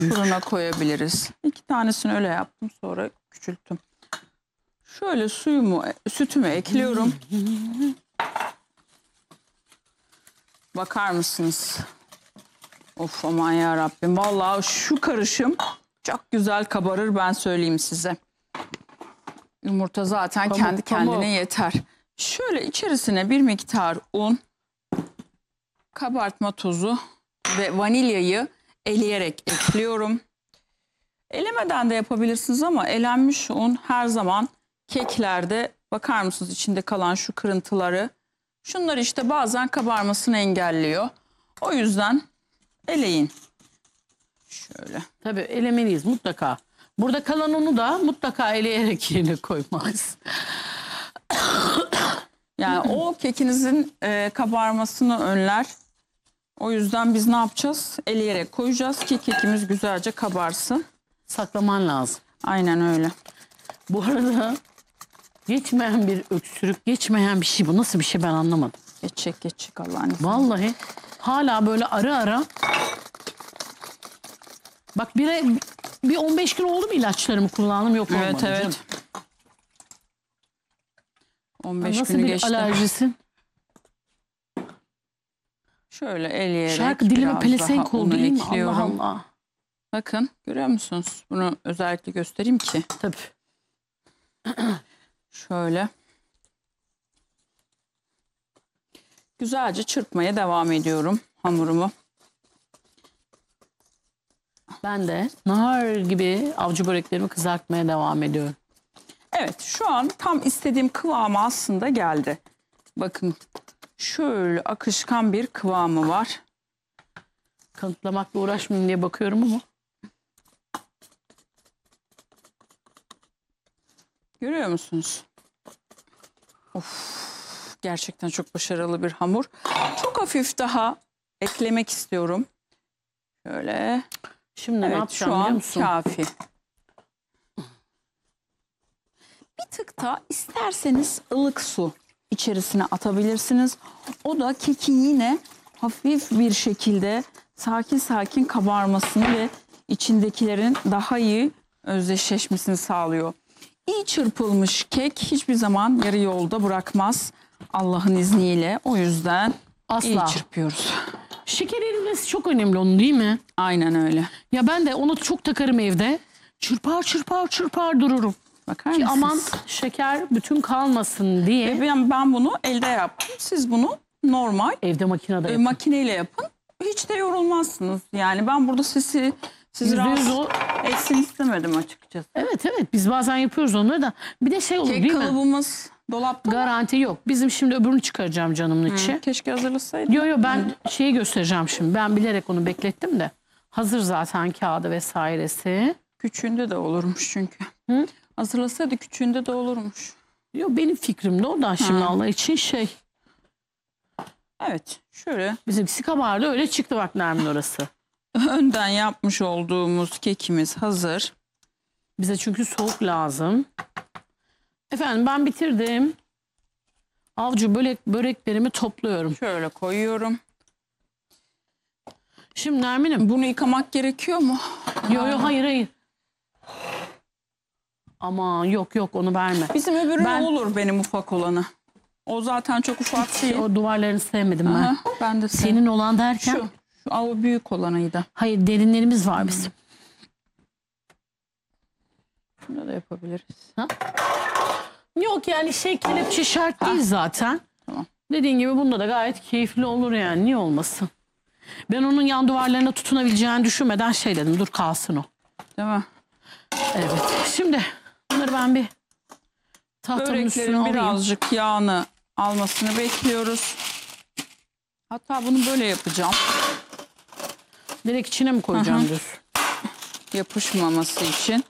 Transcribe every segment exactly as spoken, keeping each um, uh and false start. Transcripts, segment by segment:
fırına koyabiliriz. İki tanesini öyle yaptım, sonra küçülttüm. Şöyle suyumu, sütümü ekliyorum. Bakar mısınız? Of aman ya Rabbim. Vallahi şu karışım çok güzel kabarır, ben söyleyeyim size. Yumurta zaten Pamuk, kendi kendine pamuk. yeter. Şöyle içerisine bir miktar un, kabartma tozu ve vanilyayı eleyerek ekliyorum. Elemeden de yapabilirsiniz ama elenmiş un her zaman keklerde, bakar mısınız içinde kalan şu kırıntıları, şunlar işte bazen kabarmasını engelliyor. O yüzden eleyin. Şöyle. Tabii elemeliyiz mutlaka. Burada kalan unu da mutlaka eleyerek yerine koymalıyız. Yani o kekinizin e, kabarmasını önler. O yüzden biz ne yapacağız? Eleyerek koyacağız ki kekimiz güzelce kabarsın. Saklaman lazım. Aynen öyle. Bu arada geçmeyen bir öksürük, geçmeyen bir şey bu. Nasıl bir şey ben anlamadım. Geçecek geçecek Allah'ın izniyle. Vallahi hala böyle ara ara. Bak bir, bir on beş gün oldu mu ilaçlarımı kullandım, yok olmadı. Evet evet. Canım. on beş Nasıl günü bir geçti. alerjisin? Şöyle eleyerek Şarkı dilime biraz pelesenk daha oldu unu değil mi? ekliyorum. Allah Allah. Bakın görüyor musunuz? Bunu özellikle göstereyim ki. Tabii. Şöyle. Güzelce çırpmaya devam ediyorum hamurumu. Ben de nar gibi avcı böreklerimi kızartmaya devam ediyorum. Evet, şu an tam istediğim kıvamı aslında geldi. Bakın şöyle akışkan bir kıvamı var. Kanıtlamakla uğraşmayayım diye bakıyorum ama. Görüyor musunuz? Of, gerçekten çok başarılı bir hamur. Çok hafif daha eklemek istiyorum. Şöyle. Şimdi ne Evet, yapacağım şu biliyor an musun? kafi. Bir tık da isterseniz ılık su içerisine atabilirsiniz. O da kekin yine hafif bir şekilde sakin sakin kabarmasını ve içindekilerin daha iyi özdeşleşmesini sağlıyor. İyi çırpılmış kek hiçbir zaman yarı yolda bırakmaz Allah'ın izniyle. O yüzden Asla. iyi çırpıyoruz. Şeker erimesi çok önemli onun, değil mi? Aynen öyle. Ya ben de onu çok takarım evde. Çırpar çırpar çırpar dururum. Bakar Ki mısınız? aman şeker bütün kalmasın diye. Ve ben, ben bunu elde yaptım. Siz bunu normal Evde makinede e, yapın. makineyle yapın. Hiç de yorulmazsınız. Yani ben burada sesi sizi Yüzde yüz rahatsız o. etsin istemedim açıkçası. Evet evet, biz bazen yapıyoruz onları da. Bir de şey olur Kek değil mi? kalıbımız dolapta mı? Garanti yok. Bizim şimdi öbürünü çıkaracağım canımın içi. Keşke hazırlasaydım. Yo yo, ben şeyi göstereceğim şimdi. Ben bilerek onu beklettim de. Hazır zaten kağıdı vesairesi. Küçüğünde de olurmuş çünkü. Hı? Hazırlasaydı küçüğünde de olurmuş. Yo, benim fikrimde o da şimdi Ha. Allah için şey. Evet şöyle Bizimkisi kabardı, öyle çıktı bak Nermin orası. önden yapmış olduğumuz kekimiz hazır. Bize çünkü soğuk lazım. Efendim ben bitirdim. Avcı börek, böreklerimi topluyorum. Şöyle koyuyorum. Şimdi Nermin'im. Bunu yıkamak gerekiyor mu? Yo yo, hayır hayır. Ama yok yok, onu verme. Bizim öbürü Ben- olur, benim ufak olanı. O zaten çok ufak değil. O duvarlarını sevmedim ben. Aha, ben de senin Senin olan derken? şu, şu aa, o büyük olanıydı. Hayır, derinlerimiz var bizim. Bunu da yapabiliriz. Yok yani şey, kelepçe şart değil zaten. Tamam. Dediğin gibi bunda da gayet keyifli olur yani, niye olmasın. Ben onun yan duvarlarına tutunabileceğini düşünmeden şey dedim, dur kalsın o. Değil mi? Evet. Şimdi bunları ben bir tahtanın üstüne Böreklerin alayım. birazcık yağını almasını bekliyoruz. Hatta bunu böyle yapacağım. Direkt içine mi koyacağım Hı hı. diyorsun? Yapışmaması için.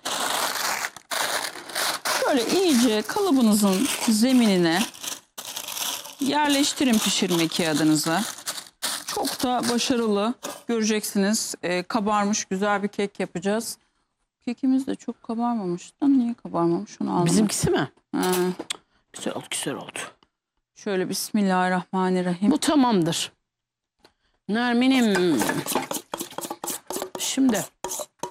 Böyle iyice kalıbınızın zeminine yerleştirin pişirme kağıdınızı. Çok da başarılı göreceksiniz. Ee, kabarmış güzel bir kek yapacağız. Kekimiz de çok kabarmamış. Da niye kabarmamış onu anlamadım. Bizimkisi mi? Ha, Güzel oldu, güzel oldu. şöyle Bismillahirrahmanirrahim. Bu tamamdır. Nermin'im. Şimdi